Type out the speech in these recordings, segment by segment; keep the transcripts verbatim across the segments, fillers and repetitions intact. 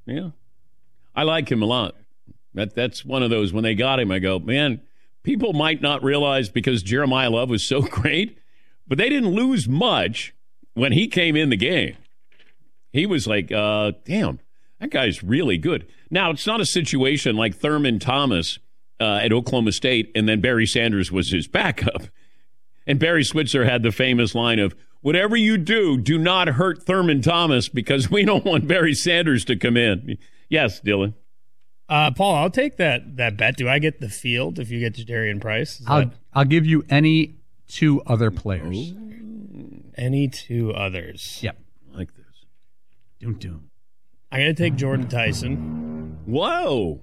Yeah. I like him a lot. That That's one of those, when they got him, I go, man, people might not realize because Jeremiah Love was so great, but they didn't lose much when he came in the game. He was like, uh, damn, that guy's really good. Now, it's not a situation like Thurman Thomas uh, at Oklahoma State, and then Barry Sanders was his backup. And Barry Switzer had the famous line of, whatever you do, do not hurt Thurman Thomas because we don't want Barry Sanders to come in. Yes, Dylan. Uh, Paul, I'll take that that bet. Do I get the field if you get Jadarian Price? Is I'll, that... I'll give you any two other players. Ooh. Any two others. Yep. I like this. Doom, doom. I'm going to take Jordan Tyson. Whoa.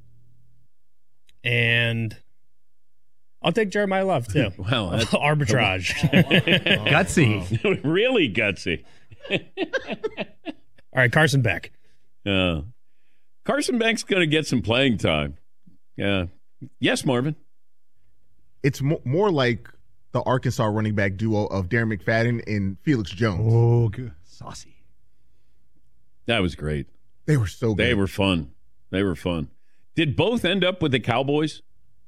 And I'll take Jeremiah Love, too. Wow. That's... Arbitrage. Gutsy. Really gutsy. All right, Carson Beck. Uh, Carson Beck's going to get some playing time. Yeah. Yes, Marvin. It's mo- more like the Arkansas running back duo of Darren McFadden and Felix Jones. Oh, good. Saucy. That was great. They were so good. They were fun. They were fun. Did both end up with the Cowboys?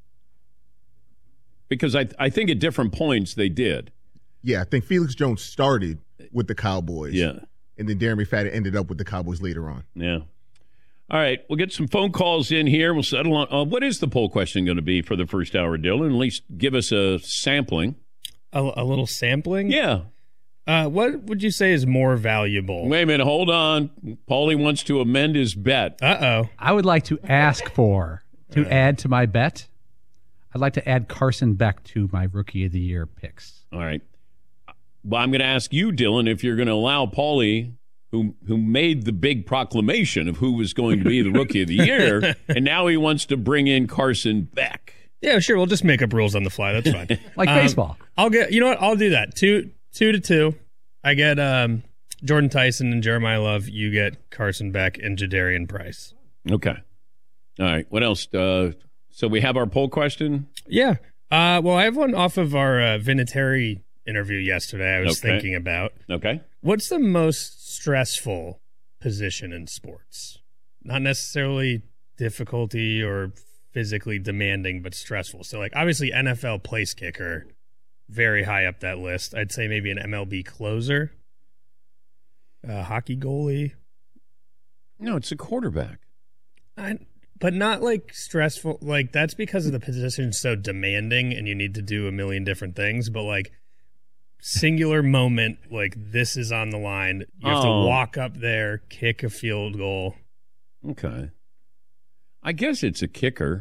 Because I I think at different points they did. Yeah, I think Felix Jones started with the Cowboys. Yeah. And then Darren McFadden ended up with the Cowboys later on. Yeah. All right, we'll get some phone calls in here. We'll settle on uh, what is the poll question going to be for the first hour, Dylan? At least give us a sampling. A, a little sampling? Yeah. Uh, what would you say is more valuable? Wait a minute, hold on. Paulie wants to amend his bet. Uh-oh. I would like to ask for, to uh, add to my bet, I'd like to add Carson Beck to my Rookie of the Year picks. All right. Well, I'm going to ask you, Dylan, if you're going to allow Paulie, who who made the big proclamation of who was going to be the Rookie of the Year, and now he wants to bring in Carson Beck. Yeah, sure. We'll just make up rules on the fly. That's fine. Like um, baseball. I'll get. You know what? I'll do that. Two, two to two. I get um, Jordan Tyson and Jeremiah Love. You get Carson Beck and Jadarian Price. Okay. All right. What else? Uh, so we have our poll question. Yeah. Uh, well, I have one off of our uh, Vinatieri interview yesterday. I was Okay. thinking about. Okay. What's the most stressful position in sports? Not necessarily difficulty or physically demanding, but stressful. So, like, obviously, N F L place kicker, very high up that list. I'd say maybe an M L B closer, a hockey goalie. No, it's a quarterback. I, but not like stressful. Like, that's because of the position so demanding and you need to do a million different things. But, like, singular moment, like this is on the line. You have Oh. to walk up there, kick a field goal. Okay. I guess it's a kicker.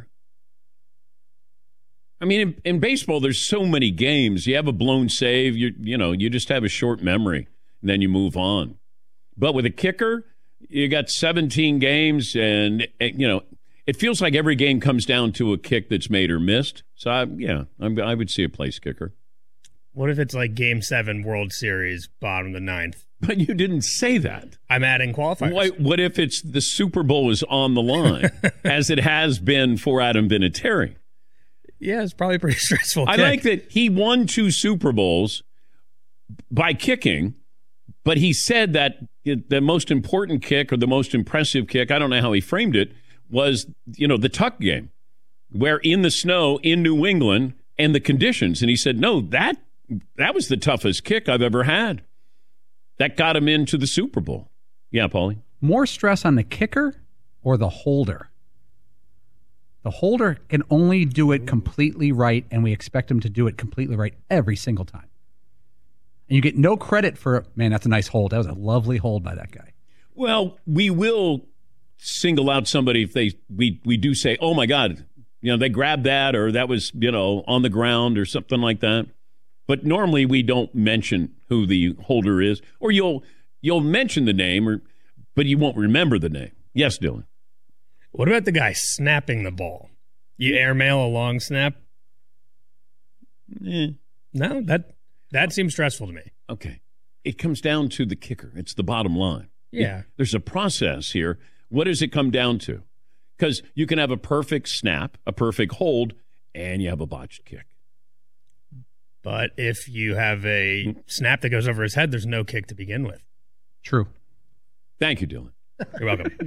I mean, in, in baseball, there's so many games. You have a blown save, you you know, you just have a short memory, and then you move on. But with a kicker, you got seventeen games, and, you know, it feels like every game comes down to a kick that's made or missed. So, I, yeah, I'm, I would see a place kicker. What if it's like Game Seven World Series, bottom of the ninth? But you didn't say that. I'm adding qualifiers. What, what if it's the Super Bowl is on the line, as it has been for Adam Vinatieri? Yeah, it's probably a pretty stressful. I kick. like that he won two Super Bowls by kicking, but he said that the most important kick or the most impressive kick, I don't know how he framed it, was, you know, the Tuck game, where in the snow in New England and the conditions. And he said, no, that that was the toughest kick I've ever had. That got him into the Super Bowl. Yeah, Paulie? More stress on the kicker or the holder? The holder can only do it completely right, and we expect him to do it completely right every single time. And you get no credit for, man, that's a nice hold. That was a lovely hold by that guy. Well, we will single out somebody if they we we do say, oh, my God, you know, they grabbed that, or that was, you know, on the ground or something like that. But normally we don't mention who the holder is, or you'll you'll mention the name, or but you won't remember the name. Yes, Dylan. What about the guy snapping the ball? You airmail a long snap? Eh. No, that that seems stressful to me. Okay. It comes down to the kicker. It's the bottom line. Yeah. It, there's a process here. What does it come down to? Because you can have a perfect snap, a perfect hold, and you have a botched kick. But if you have a snap that goes over his head, there's no kick to begin with. True. Thank you, Dylan. You're welcome.